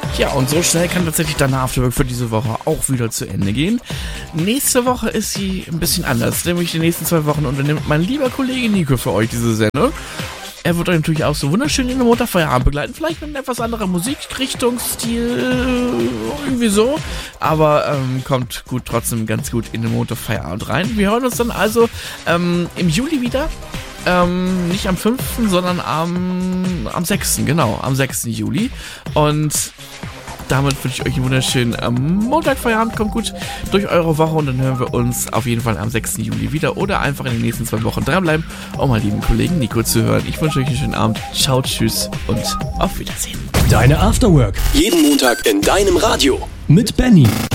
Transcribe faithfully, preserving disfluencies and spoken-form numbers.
Ja, und so schnell kann tatsächlich deine Afterwork für diese Woche auch wieder zu Ende gehen. Nächste Woche ist sie ein bisschen anders, nämlich die nächsten zwei Wochen unternimmt mein lieber Kollege Nico für euch diese Sendung. Er wird euch natürlich auch so wunderschön in den Montagfeierabend begleiten, vielleicht mit etwas anderer Musikrichtung, Stil, irgendwie so, aber ähm, kommt gut, trotzdem ganz gut in den Montagfeierabend rein. Wir hören uns dann also ähm, im Juli wieder. Ähm, nicht am fünften, sondern am, am sechsten, genau, am sechsten Juli. Und damit wünsche ich euch einen wunderschönen ähm, Montagfeierabend. Kommt gut durch eure Woche und dann hören wir uns auf jeden Fall am sechsten Juli wieder oder einfach in den nächsten zwei Wochen dranbleiben, um meinen lieben Kollegen Nico zu hören. Ich wünsche euch einen schönen Abend. Ciao, tschüss und auf Wiedersehen. Deine Afterwork. Jeden Montag in deinem Radio. Mit Benny.